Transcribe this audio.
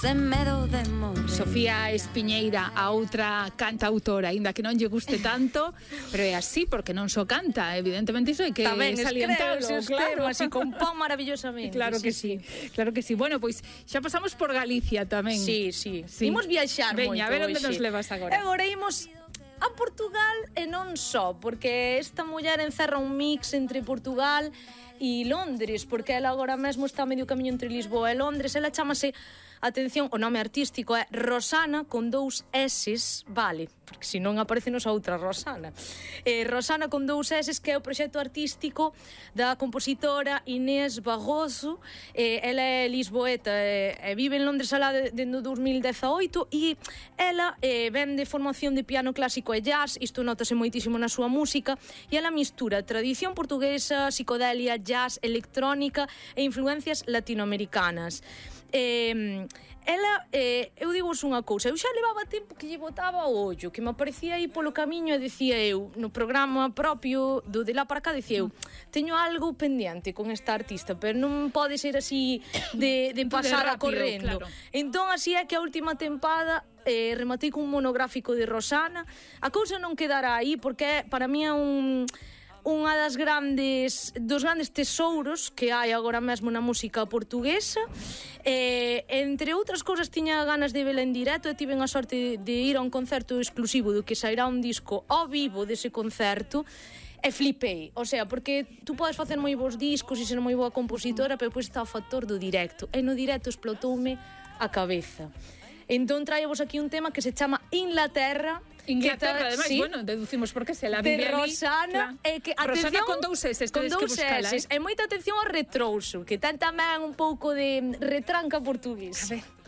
Sofía Espiñeira, a outra cantautora, aínda que non lle guste tanto, pero é así porque non só canta, evidentemente iso hai que salientalo, claro, así compón maravillosamente. Claro que sí. Claro que sí. Bueno, pois xa pasamos por Galicia tamén. Sí. Imos viaxar moito. Veña, a ver onde nos levas agora. Agora imos a Portugal e non só, porque esta muller encerra un mix entre Portugal e Londres, porque ela agora mesmo está a medio camiño entre Lisboa e Londres. Ela chamase, atención, o nome artístico é Rosana con 2 S's, vale, porque senón aparece nos outra Rosana. Rosana con 2 S's, que é o proxecto artístico da compositora Inés Barroso. Ela é lisboeta e vive en Londres alá dende 2018 e ela ven de formación de piano clásico e jazz, isto notase moitísimo na súa música, e ela mistura tradición portuguesa, psicodelia, jazz, electrónica e influencias latinoamericanas. Ela, eu digo unha cousa, eu xa levaba tempo que lle botaba o ollo, que me aparecía aí polo camiño e dicía eu, no programa propio do De Lá para Cá, dicía eu, teño algo pendiente con esta artista, pero non pode ser así de pasar a correndo, claro. Entón así é que a última tempada rematei cun monográfico de Rosana. A cousa non quedará aí porque para mí é unha dos grandes tesouros que hai agora mesmo na música portuguesa. Entre outras cousas, tiña ganas de vela en directo e tiven a sorte de ir a un concerto exclusivo do que sairá un disco ao vivo dese concerto e flipei, o sea, porque tú podes facer moi bons discos e ser moi boa compositora, pero depois está o factor do directo, e no directo explotou-me a cabeza. Entón traio-vos aquí un tema que se chama Inglaterra, ademais, sí, bueno, deducimos porque se la vive de Rosana, ali, que Rosana con 2 S, con 2 S, e moita atención ao retrouso, que ten tamén un pouco de retranca portugués. A ver.